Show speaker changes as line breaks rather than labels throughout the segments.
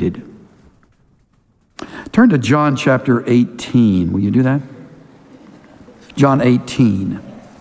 completed. Turn to John chapter 18. Will you do that? John 18.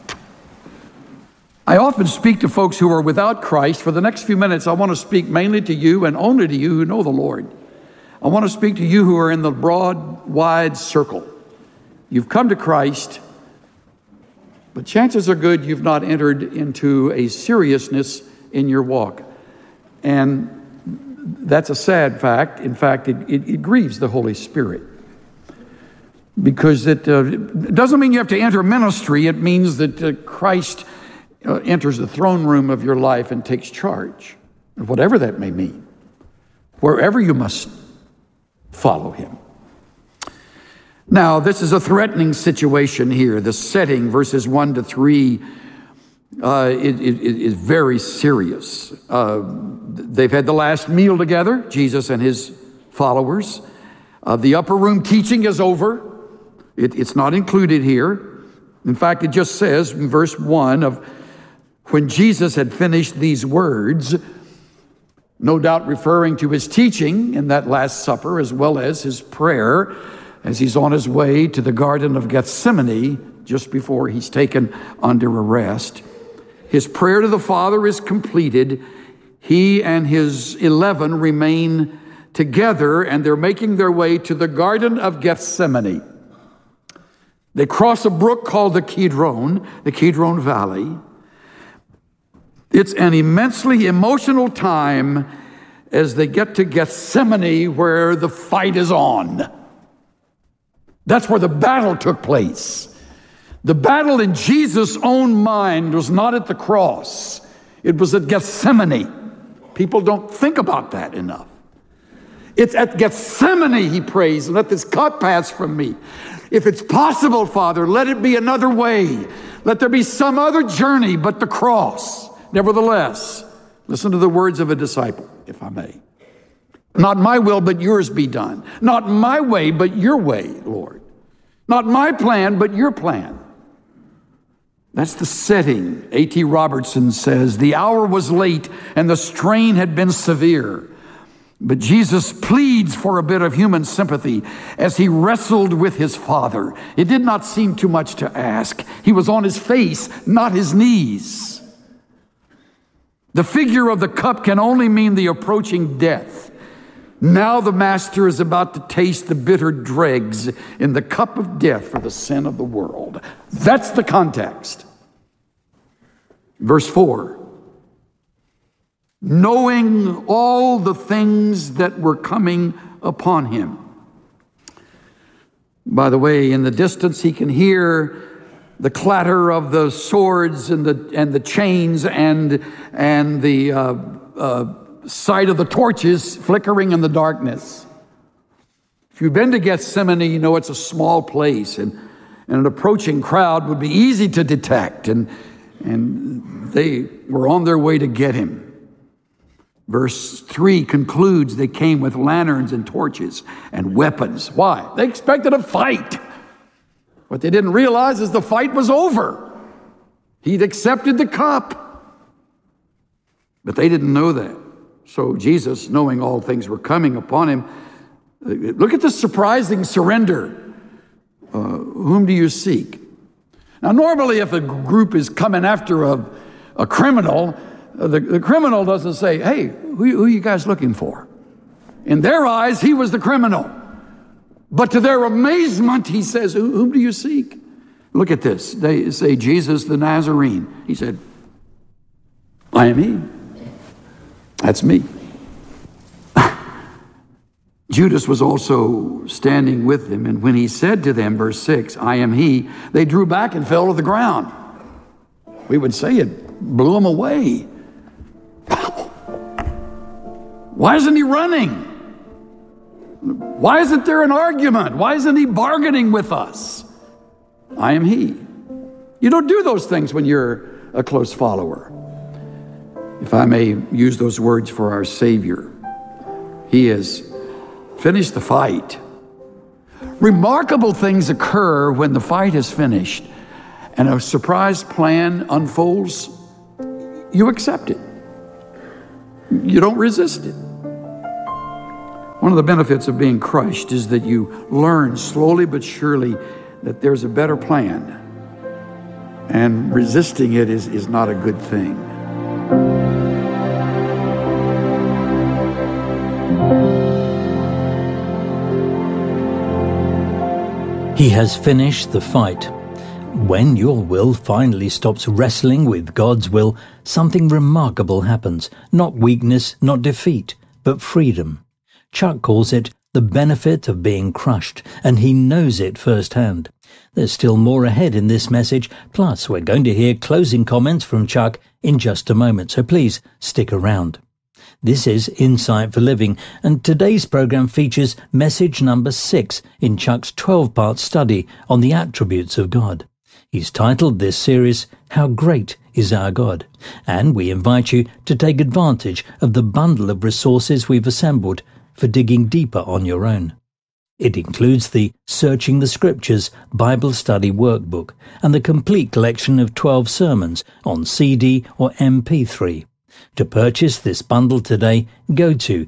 I often speak to folks who are without Christ. For the next few minutes, I want to speak mainly to you and only to you who know the Lord. I want to speak to you who are in the broad, wide circle. You've come to Christ, but chances are good you've not entered into a seriousness in your walk. And that's a sad fact. In fact, it grieves the Holy Spirit. Because it doesn't mean you have to enter ministry. It means that Christ enters the throne room of your life and takes charge, whatever that may mean. Wherever you must follow him. Now, this is a threatening situation here. The setting, verses 1 to 3, is very serious. They've had the last meal together, Jesus and his followers. The upper room teaching is over. It's not included here. In fact, it just says in verse 1 of when Jesus had finished these words, no doubt referring to his teaching in that Last Supper as well as his prayer as he's on his way to the Garden of Gethsemane just before he's taken under arrest. His prayer to the Father is completed. He and his 11 remain together, and they're making their way to the Garden of Gethsemane. They cross a brook called the Kidron Valley. It's an immensely emotional time as they get to Gethsemane where the fight is on. That's where the battle took place. The battle in Jesus' own mind was not at the cross. It was at Gethsemane. People don't think about that enough. It's at Gethsemane he prays, let this cup pass from me. If it's possible, Father, let it be another way. Let there be some other journey but the cross. Nevertheless, listen to the words of a disciple, if I may. Not my will, but yours be done. Not my way, but your way, Lord. Not my plan, but your plan. That's the setting. A.T. Robertson says, the hour was late and the strain had been severe. But Jesus pleads for a bit of human sympathy as he wrestled with his Father. It did not seem too much to ask. He was on his face, not his knees. The figure of the cup can only mean the approaching death. Now the Master is about to taste the bitter dregs in the cup of death for the sin of the world. That's the context. Verse 4. Knowing all the things that were coming upon him. By the way, in the distance he can hear the clatter of the swords and the chains and the sight of the torches flickering in the darkness. If you've been to Gethsemane, you know it's a small place, and an approaching crowd would be easy to detect, and they were on their way to get him. Verse 3 concludes they came with lanterns and torches and weapons. Why? They expected a fight. What they didn't realize is the fight was over. He'd accepted the cup. But they didn't know that. So Jesus, knowing all things were coming upon him, look at the surprising surrender. Whom do you seek? Now, normally if a group is coming after a criminal, the criminal doesn't say, hey, who are you guys looking for? In their eyes, he was the criminal. But to their amazement, he says, whom do you seek? Look at this. They say, Jesus the Nazarene. He said, I am he. That's me. Judas was also standing with them, and when he said to them, verse 6, I am he, they drew back and fell to the ground. We would say it blew them away. Why isn't he running? Why isn't there an argument? Why isn't he bargaining with us? I am he. You don't do those things when you're a close follower. If I may use those words for our Savior, he has finished the fight. Remarkable things occur when the fight is finished and a surprise plan unfolds. You accept it. You don't resist it. One of the benefits of being crushed is that you learn slowly but surely that there's a better plan, and resisting it is not a good thing.
He has finished the fight. When your will finally stops wrestling with God's will, something remarkable happens. Not weakness, not defeat, but freedom. Chuck calls it the benefit of being crushed, and he knows it firsthand. There's still more ahead in this message, plus we're going to hear closing comments from Chuck in just a moment, so please stick around. This is Insight for Living, and today's program features message number 6 in Chuck's 12-part study on the attributes of God. He's titled this series, How Great is Our God? And we invite you to take advantage of the bundle of resources we've assembled for digging deeper on your own. It includes the Searching the Scriptures Bible Study Workbook and the complete collection of 12 sermons on CD or MP3. To purchase this bundle today, go to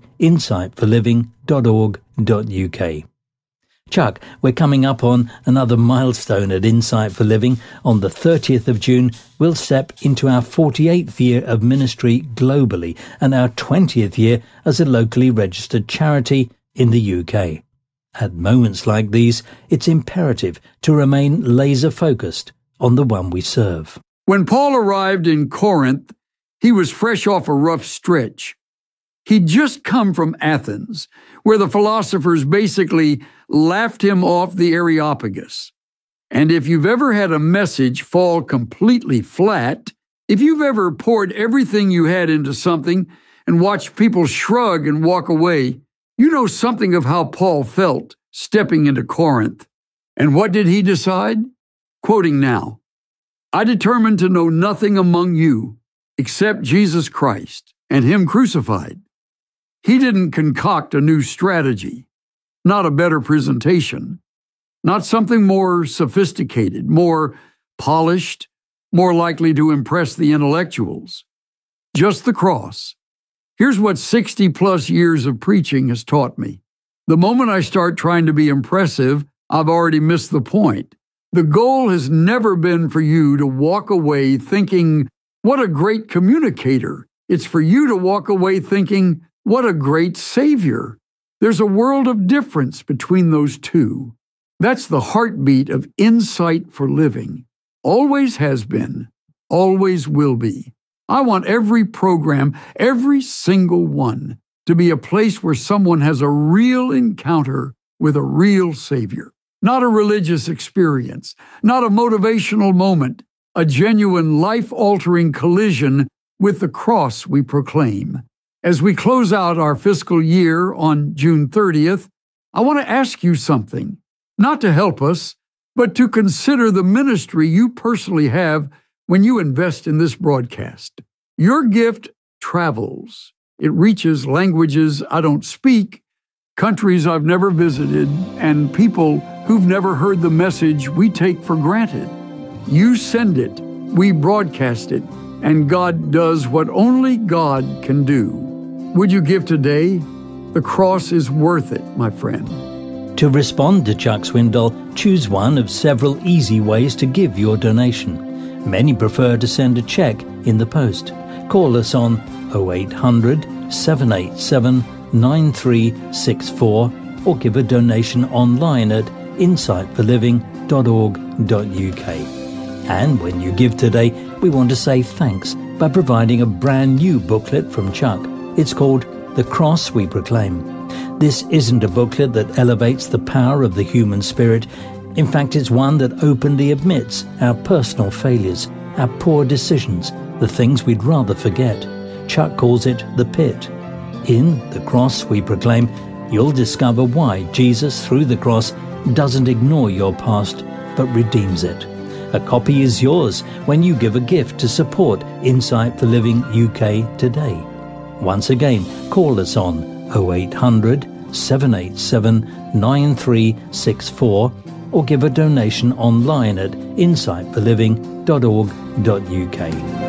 insightforliving.org.uk. Chuck, we're coming up on another milestone at Insight for Living. On the 30th of June, we'll step into our 48th year of ministry globally and our 20th year as a locally registered charity in the UK. At moments like these, it's imperative to remain laser-focused on the one we serve.
When Paul arrived in Corinth, he was fresh off a rough stretch. He'd just come from Athens, where the philosophers basically laughed him off the Areopagus. And if you've ever had a message fall completely flat, if you've ever poured everything you had into something and watched people shrug and walk away, you know something of how Paul felt stepping into Corinth. And what did he decide? Quoting now, "I determined to know nothing among you except Jesus Christ and Him crucified." He didn't concoct a new strategy, not a better presentation, not something more sophisticated, more polished, more likely to impress the intellectuals. Just the cross. Here's what 60-plus years of preaching has taught me. The moment I start trying to be impressive, I've already missed the point. The goal has never been for you to walk away thinking, "What a great communicator." It's for you to walk away thinking, "What a great Savior." There's a world of difference between those two. That's the heartbeat of Insight for Living. Always has been, always will be. I want every program, every single one, to be a place where someone has a real encounter with a real Savior. Not a religious experience, not a motivational moment, a genuine life-altering collision with the cross we proclaim. As we close out our fiscal year on June 30th, I want to ask you something, not to help us, but to consider the ministry you personally have when you invest in this broadcast. Your gift travels. It reaches languages I don't speak, countries I've never visited, and people who've never heard the message we take for granted. You send it, we broadcast it, and God does what only God can do. Would you give today? The cross is worth it, my friend.
To respond to Chuck Swindoll, choose one of several easy ways to give your donation. Many prefer to send a check in the post. Call us on 0800 787 9364 or give a donation online at insightforliving.org.uk. And when you give today, we want to say thanks by providing a brand new booklet from Chuck. It's called The Cross We Proclaim. This isn't a booklet that elevates the power of the human spirit. In fact, it's one that openly admits our personal failures, our poor decisions, the things we'd rather forget. Chuck calls it the pit. In The Cross We Proclaim, you'll discover why Jesus, through the cross, doesn't ignore your past, but redeems it. A copy is yours when you give a gift to support Insight for Living UK today. Once again, call us on 0800 787 9364 or give a donation online at insightforliving.org.uk.